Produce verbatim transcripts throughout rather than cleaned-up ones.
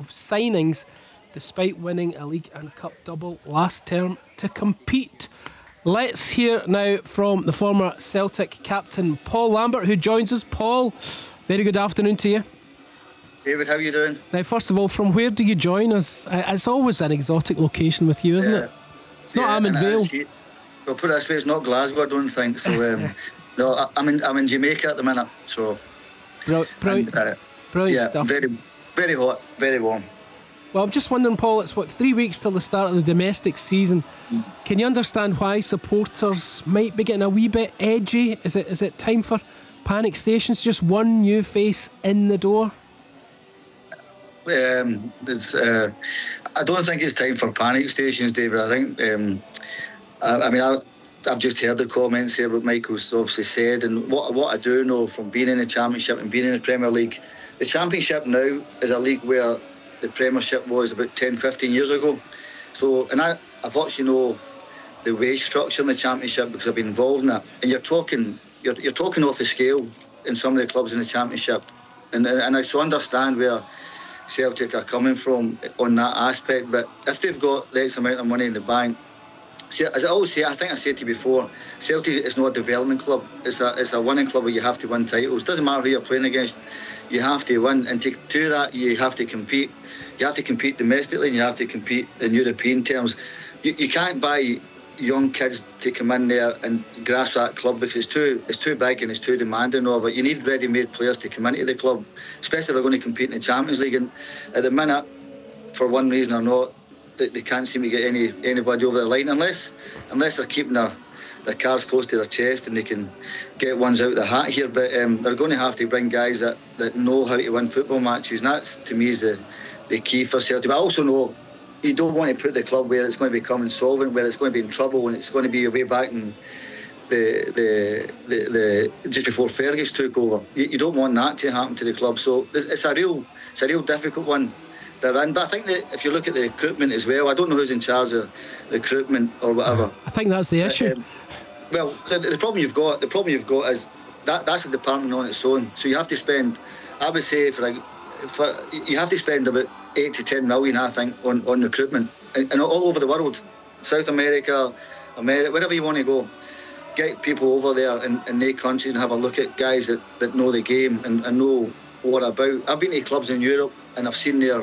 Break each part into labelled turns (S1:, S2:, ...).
S1: of signings despite winning a league and cup double last term to compete. Let's hear now from the former Celtic captain Paul Lambert, who joins us. Paul, very good afternoon to you.
S2: David, how are you doing?
S1: Now, first of all, from where do you join us? It's always an exotic location with you, isn't
S2: yeah.
S1: it? It's not
S2: yeah,
S1: Armand Vale.
S2: Well, put it this way, it's not Glasgow, I don't think. So, um, no, I, I'm in I'm in Jamaica at the minute. So,
S1: brilliant, brilliant,
S2: and, uh,
S1: brilliant
S2: yeah,
S1: stuff.
S2: Very, very hot, very warm.
S1: Well, I'm just wondering, Paul, it's what, three weeks till the start of the domestic season. Mm. Can you understand why supporters might be getting a wee bit edgy? Is it is it time for panic stations? Just one new face in the door?
S2: Um, there's, uh, I don't think it's time for panic stations, David. I think, um, I, I mean, I, I've just heard the comments here what Michael's obviously said, and what what I do know from being in the Championship and being in the Premier League, the Championship now is a league where the Premiership was about ten, fifteen years ago. So, and I, I've actually know the wage structure in the Championship because I've been involved in that. And you're talking, you're you're talking off the scale in some of the clubs in the Championship, and and I so understand where Celtic are coming from on that aspect. But if they've got the X amount of money in the bank, see, as I always say, I think I said to you before, Celtic is not a development club. It's a it's a winning club where you have to win titles. Doesn't matter who you're playing against, you have to win. And to do that, you have to compete. You have to compete domestically, and you have to compete in European terms. You, you can't buy young kids to come in there and grasp that club because it's too it's too big and it's too demanding of it. You need ready-made players to come into the club, especially if they're going to compete in the Champions League. And at the minute, for one reason or not, they, they can't seem to get any anybody over the line unless unless they're keeping their their cards close to their chest and they can get ones out of the hat here. But um, they're going to have to bring guys that, that know how to win football matches, and that's to me is the the key for Celtic. But I also know you don't want to put the club where it's going to become insolvent, where it's going to be in trouble, and it's going to be way back in the the the, the just before Fergus took over. You, you don't want that to happen to the club. So it's a real it's a real difficult one they're in. But I think that if you look at the recruitment as well, I don't know who's in charge of recruitment or whatever.
S1: I think that's the issue.
S2: Um, well, the, the problem you've got the problem you've got is that that's a department on its own. So you have to spend, I would say, for like. For, you have to spend about eight to ten million, I think, on, on recruitment, and, and all over the world, South America, America, wherever you want to go. Get people over there in, in their countries and have a look at guys that, that know the game and, and know what about. I've been to clubs in Europe and I've seen their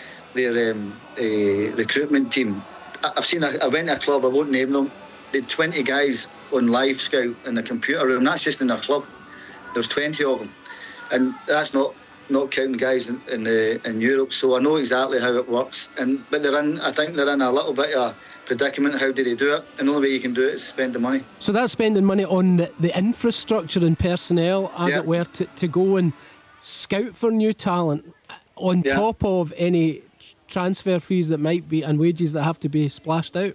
S2: their um, uh, recruitment team. I've seen. A, I went to a club, I won't name them. They had twenty guys on Live Scout in the computer room. That's just in their club. There's twenty of them, and that's not. not counting guys in in, uh, in Europe. So I know exactly how it works, and but they're in I think they're in a little bit of a predicament. How do they do it? And the only way you can do it is spend the money.
S1: So that's spending money on the, the infrastructure and personnel, as
S2: yeah.
S1: it were, to, to go and scout for new talent on
S2: yeah.
S1: top of any transfer fees that might be and wages that have to be splashed out.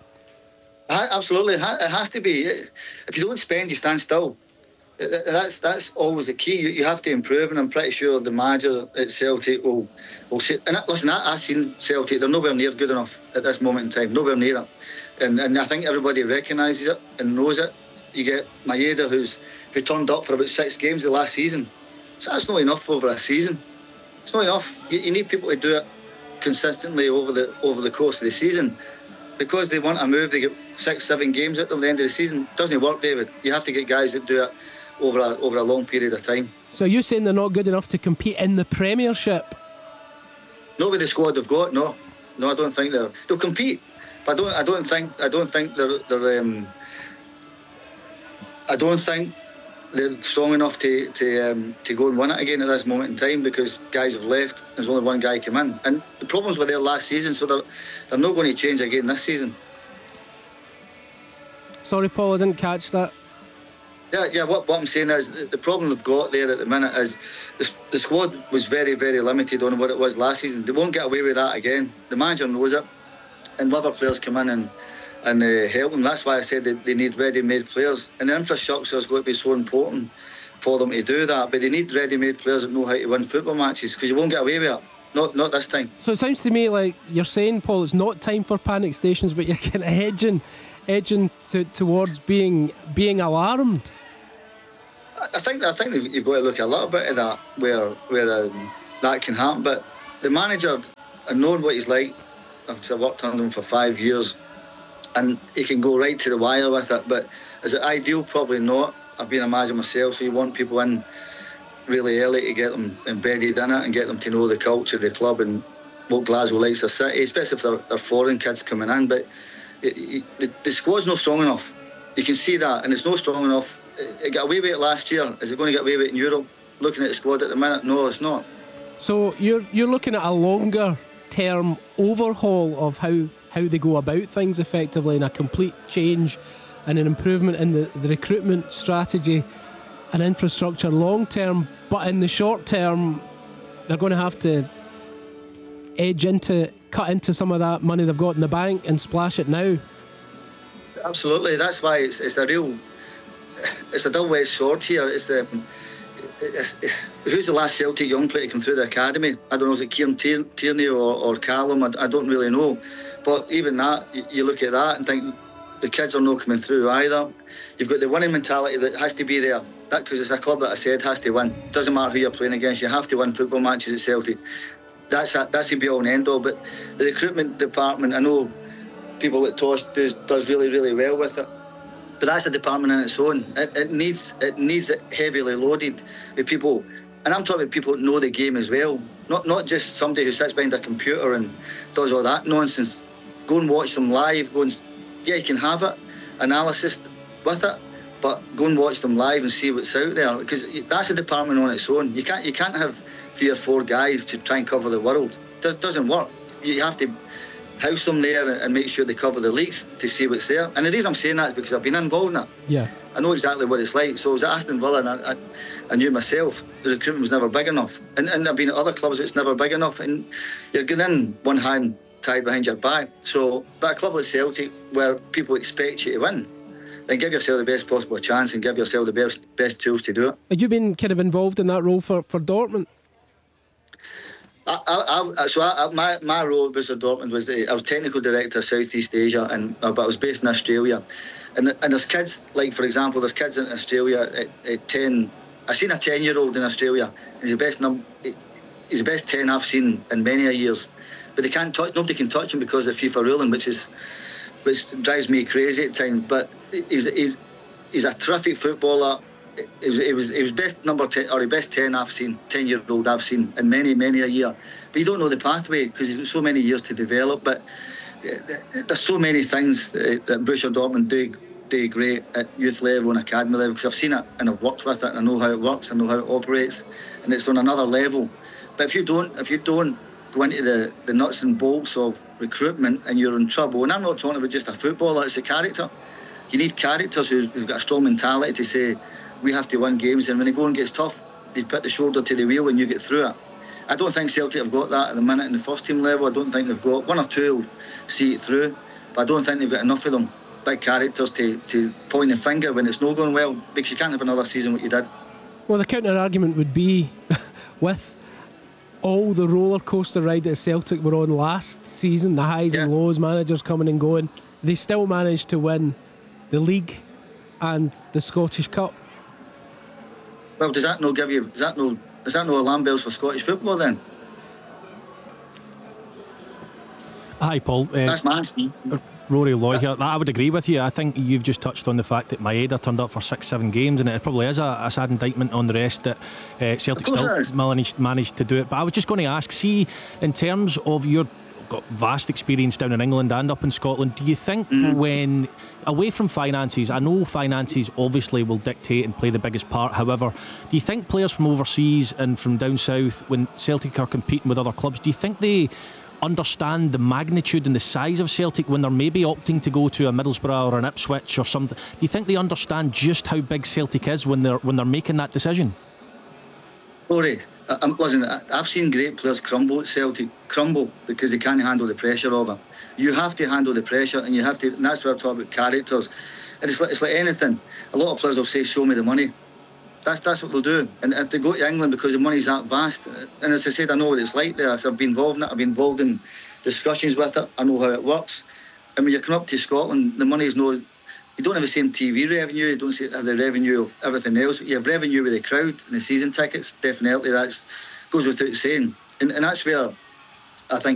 S2: Absolutely, it has to be. If you don't spend, you stand still. That's that's always the key. You, you have to improve, and I'm pretty sure the manager at Celtic will will say. And listen, I, I've seen Celtic; they're nowhere near good enough at this moment in time. Nowhere near it, and and I think everybody recognises it and knows it. You get Maeda, who's who turned up for about six games the last season, so that's not enough over a season. It's not enough. You, you need people to do it consistently over the over the course of the season. Because they want a move, they get six, seven games at them at the end of the season. It doesn't work, David. You have to get guys that do it over a over a long period of time.
S1: So you're saying they're not good enough to compete in the Premiership?
S2: Not with the squad they've got. No, no, I don't think they're. They'll compete, but I don't. I don't think. I don't think they're. They're. Um, I don't think they're strong enough to to um, to go and win it again at this moment in time because guys have left. There's only one guy come in, and the problems were there last season, so they're they're not going to change again this season.
S1: Sorry, Paul, I didn't catch that.
S2: Yeah, yeah. What, what I'm saying is the, the problem they've got there at the minute is the, the squad was very, very limited on what it was last season. They won't get away with that again. The manager knows it, and other players come in and and uh, help them. That's why I said that they need ready-made players, and the infrastructure is going to be so important for them to do that. But they need ready-made players that know how to win football matches because you won't get away with it. Not, not this time.
S1: So it sounds to me like you're saying, Paul, it's not time for panic stations, but you're kind of hedging, edging to, towards being being alarmed.
S2: I think I think you've got to look a little bit at that where where um, that can happen. But the manager and knowing what he's like, I've worked under him for five years, and he can go right to the wire with it. But is it ideal? Probably not. I've been a manager myself, so you want people in really early to get them embedded in it and get them to know the culture of the club and what Glasgow likes a city, especially if they're, they're foreign kids coming in. But it, it, the, the squad's not strong enough. You can see that, and it's not strong enough. It, it got away with it last year. Is it going to get away with it in Europe? Looking at the squad at the minute, no, it's not.
S1: So you're you're looking at a longer term overhaul of how, how they go about things effectively, and a complete change and an improvement in the, the recruitment strategy and infrastructure long term. But in the short term, they're going to have to edge into, cut into some of that money they've got in the bank and splash it now.
S2: Absolutely, that's why it's, it's a real, it's a double-edged sword here. It's the, it's, who's the last Celtic young player to come through the academy? I don't know, is it Kieran Tierney or, or Callum? I, I don't really know. But even that, you, you look at that and think the kids are not coming through either. You've got the winning mentality that has to be there. That because it's a club that I said has to win. Doesn't matter who you're playing against, you have to win football matches at Celtic. That's a, that's the be all and end all. But the recruitment department, I know people like Tosh does, does really, really well with it. But that's a department in its own. It, it needs it needs it heavily loaded with people. And I'm talking about people that know the game as well. Not not just somebody who sits behind a computer and does all that nonsense. Go and watch them live. Go and, yeah, you can have it, analysis with it, but go and watch them live and see what's out there, because that's a department on its own. You can't you can't have three or four guys to try and cover the world. It doesn't work. You have to house them there and make sure they cover the leaks to see what's there. And the reason I'm saying that is because I've been involved in it.
S1: Yeah.
S2: I know exactly what it's like. So I was at Aston Villa, and I, I, I knew myself the recruitment was never big enough. And, and I've been at other clubs it's never big enough. And you're getting in one hand tied behind your back. So, but a club like Celtic, where people expect you to win, then give yourself the best possible chance and give yourself the best best tools to do it.
S1: Had you been kind of involved in that role for, for Dortmund?
S2: I, I, I, so I, my my role at Borussia Dortmund was uh, I was technical director of Southeast Asia, and uh, but I was based in Australia, and and there's kids, like for example, there's kids in Australia at, at ten. I've seen a ten year old in Australia. He's the best num he's the best ten I've seen in many a years, but they can't touch. Nobody can touch him because of FIFA ruling, which is which drives me crazy at times. But he's he's he's a terrific footballer. It was, it was it was best number ten or the best ten I've seen, ten year old I've seen in many many a year. But you don't know the pathway because he's got so many years to develop. But there's so many things that Borussia Dortmund do do great at youth level and academy level, because I've seen it and I've worked with it and I know how it works, I know how it operates, and it's on another level. But if you don't if you don't go into the, the nuts and bolts of recruitment, and you're in trouble. And I'm not talking about just a footballer, it's a character. You need characters who've, who've got a strong mentality to say, we have to win games, and when the going gets tough, they put the shoulder to the wheel and you get through it. I don't think Celtic have got that at the minute in the first team level. I don't think they've got one or two will see it through, but I don't think they've got enough of them big characters to, to point the finger when it's not going well, because you can't have another season what you did.
S1: Well, the counter argument would be with all the roller coaster ride that Celtic were on last season, the highs yeah. and lows, managers coming and going, they still managed to win the league and the Scottish Cup.
S2: Well, does that not give you? Does that not? Does that not alarm bells for Scottish football then?
S3: Hi, Paul. Uh,
S2: That's nasty.
S3: Rory Loy here. I would agree with you. I think you've just touched on the fact that Maeda turned up for six, seven games, and it probably is a, a sad indictment on the rest that uh, Celtic still managed, managed to do it. But I was just going to ask, see, in terms of your got vast experience down in England and up in Scotland, do you think mm. when away from finances, I know finances obviously will dictate and play the biggest part, however, do you think players from overseas and from down south, when Celtic are competing with other clubs, do you think they understand the magnitude and the size of Celtic when they're maybe opting to go to a Middlesbrough or an Ipswich or something? Do you think they understand just how big Celtic is when they're when they're making that decision?
S2: Rory, I'm, listen, I've seen great players crumble at Celtic, crumble because they can't handle the pressure of it. You have to handle the pressure, and you have to, and that's where I talk about characters. And it's like, it's like anything. A lot of players will say, show me the money. That's that's what they'll do. And if they go to England because the money's that vast, and as I said, I know what it's like there. So I've been involved in it, I've been involved in discussions with it, I know how it works. And when you come up to Scotland, the money's no, you don't have the same T V revenue, you don't have the revenue of everything else. You have revenue with the crowd and the season tickets, definitely, that goes without saying. And, and that's where I think